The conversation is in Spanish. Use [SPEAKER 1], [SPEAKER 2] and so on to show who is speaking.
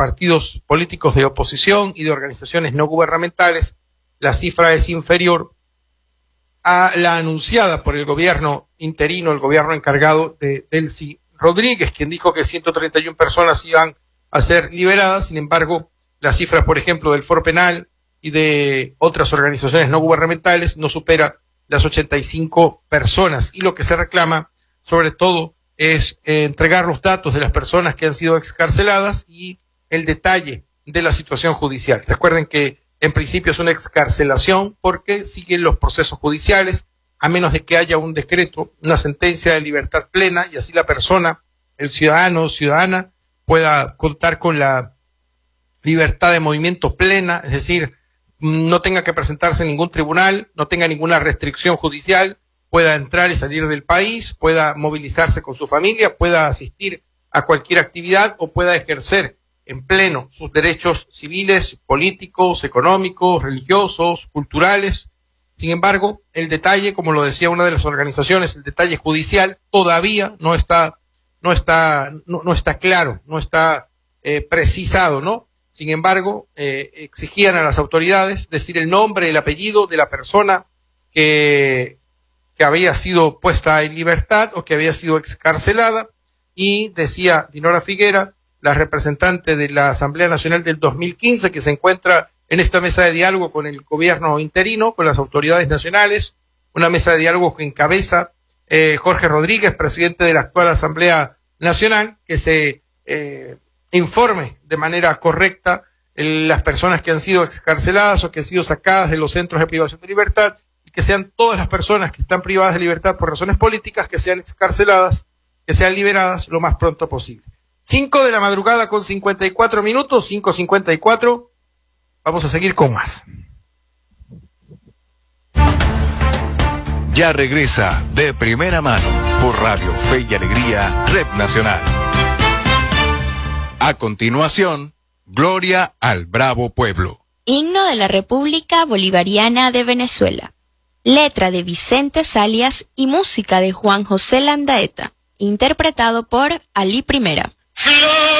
[SPEAKER 1] partidos políticos de oposición y de organizaciones no gubernamentales, la cifra es inferior a la anunciada por el gobierno interino, el gobierno encargado de Delcy Rodríguez, quien dijo que 131 personas iban a ser liberadas. Sin embargo, la cifra, por ejemplo, del Foro Penal y de otras organizaciones no gubernamentales no supera las 85 personas. Y lo que se reclama, sobre todo, es entregar los datos de las personas que han sido excarceladas y el detalle de la situación judicial. Recuerden que en principio es una excarcelación porque siguen los procesos judiciales, a menos de que haya un decreto, una sentencia de libertad plena, y así la persona, el ciudadano o ciudadana, pueda contar con la libertad de movimiento plena, es decir, no tenga que presentarse en ningún tribunal, no tenga ninguna restricción judicial, pueda entrar y salir del país, pueda movilizarse con su familia, pueda asistir a cualquier actividad o pueda ejercer en pleno sus derechos civiles, políticos, económicos, religiosos, culturales. Sin embargo, el detalle, como lo decía una de las organizaciones, el detalle judicial todavía no está claro, no está precisado, ¿no? Sin embargo, exigían a las autoridades decir el nombre, el apellido de la persona que había sido puesta en libertad o que había sido excarcelada, y decía Dinora Figuera, la representante de la Asamblea Nacional del 2015, que se encuentra en esta mesa de diálogo con el gobierno interino, con las autoridades nacionales, una mesa de diálogo que encabeza Jorge Rodríguez, presidente de la actual Asamblea Nacional, que se informe de manera correcta las personas que han sido excarceladas o que han sido sacadas de los centros de privación de libertad, y que sean todas las personas que están privadas de libertad por razones políticas, que sean excarceladas, que sean liberadas lo más pronto posible. 5 de la madrugada con 54 minutos, 5:54. Vamos a seguir con más.
[SPEAKER 2] Ya regresa De Primera Mano por Radio Fe y Alegría, Red Nacional. A continuación, Gloria al Bravo Pueblo.
[SPEAKER 3] Himno de la República Bolivariana de Venezuela. Letra de Vicente Salias y música de Juan José Landaeta. Interpretado por Ali Primera.